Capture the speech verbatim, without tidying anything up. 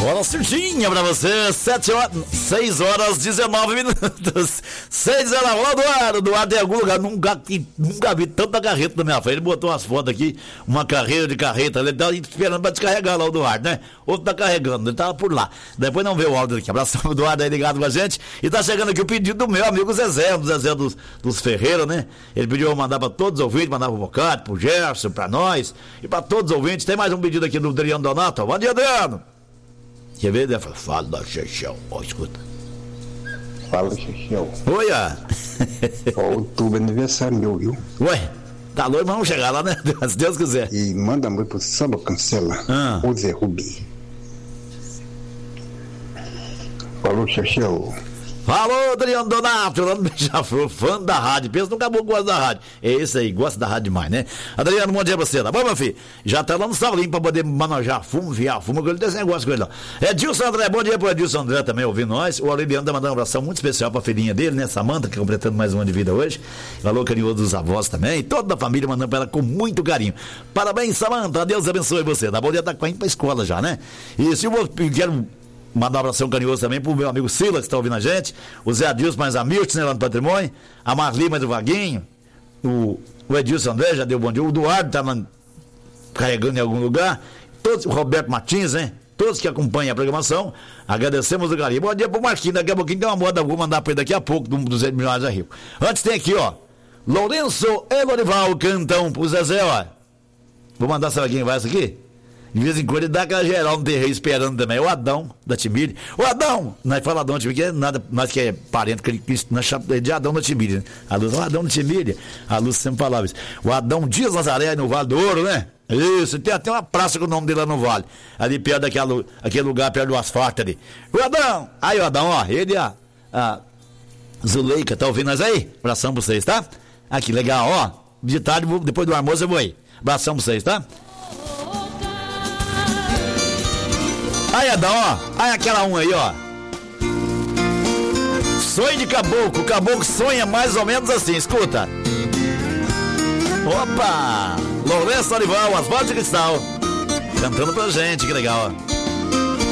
Bola certinha pra você, sete horas, seis horas, dezenove minutos. seis dezenove, olha o Eduardo. Eduardo em algum lugar, nunca, nunca vi tanta carreta na minha frente. Ele botou umas fotos aqui, uma carreira de carreta. Ele tá esperando pra descarregar lá o Eduardo, né? Outro tá carregando, ele tava por lá. Depois não vê o áudio aqui. Abração pro Eduardo aí ligado com a gente. E tá chegando aqui o pedido do meu amigo Zezé, do Zezé dos, dos Ferreira, né? Ele pediu eu mandar pra todos os ouvintes, mandar pro Bocate, pro Gerson, pra nós e pra todos os ouvintes. Tem mais um pedido aqui do Adriano Donato. Bom dia, Adriano. Quer ver? Ele fala, fala, Chechão. Ó, escuta. Fala, Chechão. Oi, ah. Ó, outubro é aniversário meu, viu? Ué, tá louco, mas vamos chegar lá, né? Se Deus quiser. E manda muito pro Samba Cancela. Ah. O Zé Rubi. Falou, Chechão. Falou, Adriano Donato, lá no Beija-Flor, fã da rádio. Pensa no caboclo que gosta da rádio. É esse aí, gosta da rádio demais, né? Adriano, bom dia pra você, tá bom, meu filho? Já tá lá no Saulinho pra poder manojar fumo, viar fumo, que ele tem esse negócio com ele, não. Edilson André, bom dia pro Edilson André também ouvindo nós. O Aureliano tá mandando um abração muito especial pra filhinha dele, né? Samanta, que tá completando mais um ano de vida hoje. Falou carinhoso dos avós também. E toda a família mandando pra ela com muito carinho. Parabéns, Samanta, Deus abençoe você. Tá bom dia, tá indo pra escola já, né? E se eu quero mandar um abração carinhoso também pro meu amigo Silas, que tá ouvindo a gente, o Zé Adilson, mais a Milton, né, lá no Patrimônio, a Marli, mais o Vaguinho, o, o Edilson André, já deu bom dia, o Eduardo tá lá, carregando em algum lugar, todos, o Roberto Martins, né, todos que acompanham a programação, agradecemos o carinho. Bom dia pro Marquinhos, daqui a pouquinho tem uma moda, vou mandar pra ele daqui a pouco, do duzentos milhões a Rio. Antes tem aqui, ó, Lourenço e Lorival cantam pro Zezé, ó, vou mandar, sabe quem vai essa aqui? De vez em quando ele dá aquela geral no terreiro esperando também. O Adão da Timília. O Adão! Nós falamos Adão da Timília, que é nada, nós que é parente, que nós chamamos de Adão da Timília. Né? A Luz, o Adão da Timília. A Luz sempre falava isso. O Adão Dias Nazaré, no Vale do Ouro, né? Isso, tem até uma praça com o nome dele lá no Vale. Ali perto daquele aquele lugar, perto do asfalto ali. O Adão! Aí, o Adão, ó, ele e a, a Zuleika, tá ouvindo nós aí? Abração pra vocês, tá? Aqui, legal, ó. De tarde, depois do almoço eu vou aí. Abração pra vocês, tá? Aí, Adão, ó. Aí aquela um aí, ó. Sonho de caboclo. O caboclo sonha mais ou menos assim, escuta. Opa! Lourenço Olival, as vozes de cristal. Cantando pra gente, que legal, ó.